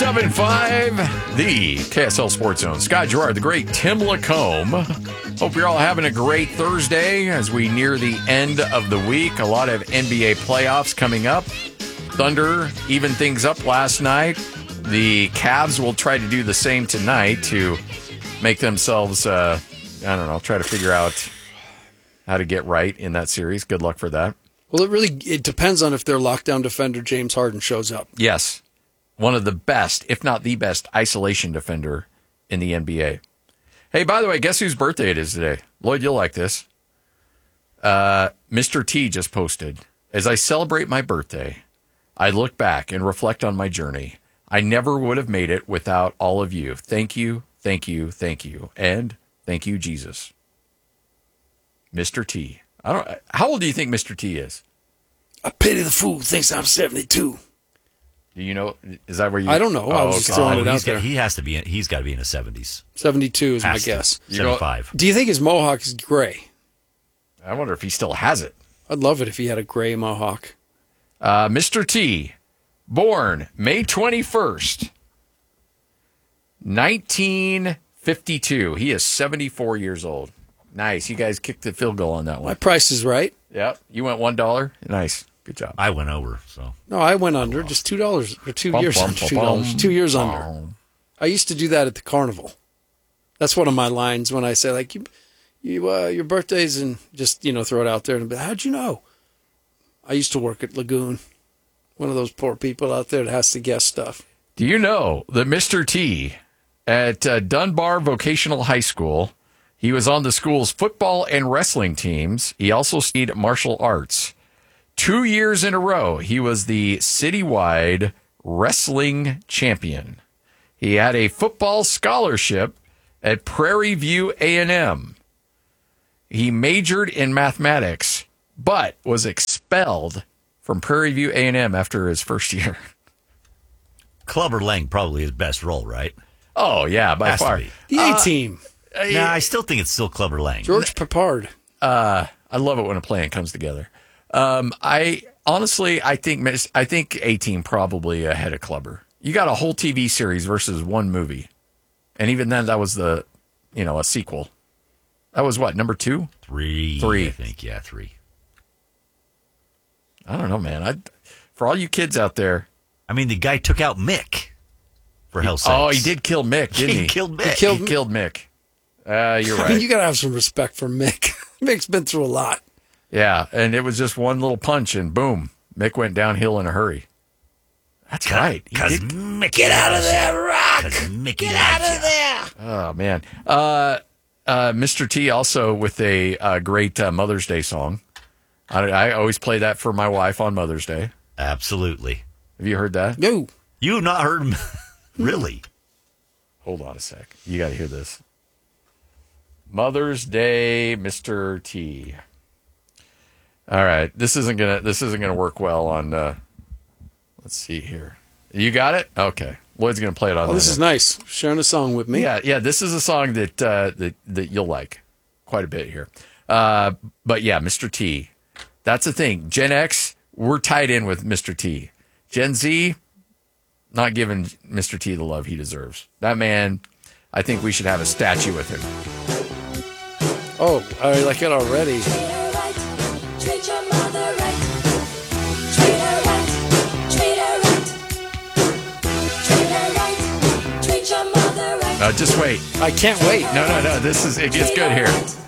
97.5, the KSL Sports Zone. Scott Gerard, the great Tim Lacombe. Hope you're all having a great Thursday as we near the end of the week. A lot of NBA playoffs coming up. Thunder evened things up last night. The Cavs will try to do the same tonight to make themselves, try to figure out how to get right in that series. Good luck for that. Well, it depends on if their lockdown defender, James Harden, shows up. Yes. One of the best, if not the best, isolation defender in the NBA. Hey, by the way, guess whose birthday it is today? Lloyd, you'll like this. Mr. T just posted, as I celebrate my birthday, I look back and reflect on my journey. I never would have made it without all of you. Thank you, thank you, thank you. And thank you, Jesus. Mr. T. How old do you think Mr. T is? I pity the fool who thinks I'm 72. Do you know? Is that where you? I don't know. I was just throwing it out there. He's got to be in his 70s. 72 is my guess. 75. Do you think his mohawk is gray? I wonder if he still has it. I'd love it if he had a gray mohawk. Mr. T, born May 21st, 1952. He is 74 years old. Nice. You guys kicked the field goal on that one. My price is right. Yep. You went $1. Nice. Good job. I went over, so. No, I went under. Just $2 or 2 years under $2. 2 years under. I used to do that at the carnival. That's one of my lines when I say, like, your birthday's and just, throw it out there. And how'd you know? I used to work at Lagoon. One of those poor people out there that has to guess stuff. Do you know that Mr. T at Dunbar Vocational High School, he was on the school's football and wrestling teams. He also studied martial arts. 2 years in a row, he was the citywide wrestling champion. He had a football scholarship at Prairie View A&M. He majored in mathematics, but was expelled from Prairie View A&M after his first year. Clubber Lang probably his best role, right? Oh, yeah, by Has far. to be. The A-team. I still think it's still Clubber Lang. George Peppard. I love it when a plan comes together. I think A-Team probably ahead of Clubber. You got a whole TV series versus one movie. And even then, that was a sequel. That was what, number 2? 3. 3. I think, yeah, 3. I don't know, man. For all you kids out there. I mean, the guy took out Mick, for hell's sakes. Oh, he did kill Mick, didn't he? He killed Mick. He killed Mick. You're right. I mean, you got to have some respect for Mick. Mick's been through a lot. Yeah, and it was just one little punch, and boom, Mick went downhill in a hurry. That's right. Because Mick, get out of there, Rock! Get out of there! Oh, man. Mr. T also with a great Mother's Day song. I always play that for my wife on Mother's Day. Absolutely. Have you heard that? No. You've not heard him? Really? Hold on a sec. You got to hear this. Mother's Day, Mr. T. All right, this isn't gonna work well on. Let's see here. You got it? Okay. Lloyd's gonna play it on. Oh, this is nice. Sharing a song with me. Yeah. This is a song that you'll like quite a bit here. But yeah, Mr. T. That's the thing. Gen X, we're tied in with Mr. T. Gen Z, not giving Mr. T the love he deserves. That man, I think we should have a statue with him. Oh, I like it already. Treat her right, treat your mother right. Treat her right, treat her right. Treat her right, treat your mother right. Just wait. I can't wait. No. It gets good here.